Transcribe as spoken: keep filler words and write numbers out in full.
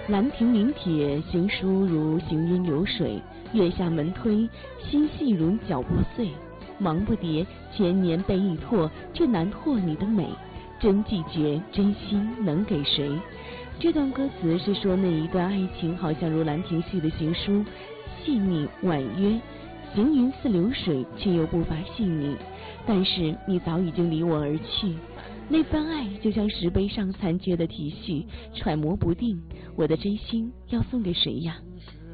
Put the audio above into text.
兰亭临帖，行书如行云流水，月下门推，心细如脚步碎。忙不迭，千年被已拓，却难拓你的美。真既绝，真心能给谁？这段歌词是说那一段爱情好像如兰亭序的行书，细腻婉约，行云似流水，却又不乏细腻。但是你早已经离我而去，那番爱就像石碑上残缺的题序，揣摩不定。我的真心要送给谁呀？